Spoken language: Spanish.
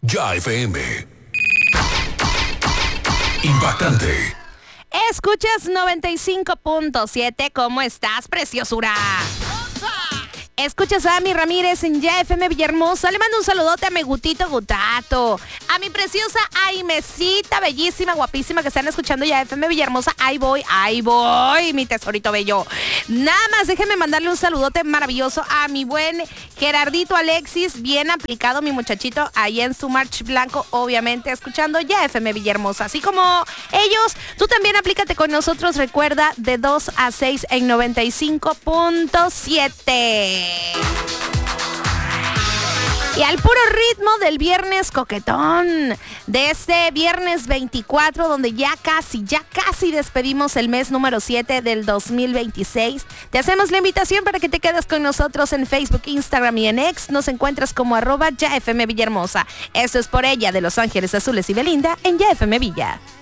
Ya FM. Impactante. Escuchas 95.7. ¿Cómo estás, preciosura? Escuchas a mi Ramírez en Ya FM Villahermosa. Le mando un saludote a mi Gutito Gutato, a mi preciosa Aimecita, bellísima, guapísima, que están escuchando Ya FM Villahermosa. Ahí voy, mi tesorito bello. Nada más, déjenme mandarle un saludote maravilloso a mi buen Gerardito Alexis, bien aplicado, mi muchachito, ahí en su March Blanco, obviamente, escuchando Ya FM Villahermosa. Así como ellos, tú también aplícate con nosotros, recuerda, de 2 a 6 en 95.7. Y al puro ritmo del viernes coquetón, de este viernes 24, donde ya casi despedimos el mes número 7 del 2026. Te hacemos la invitación para que te quedes con nosotros en Facebook, Instagram y en X. Nos encuentras como @YaFM Villahermosa. Esto es Por Ella, de Los Ángeles Azules y Belinda en Ya FM Villa.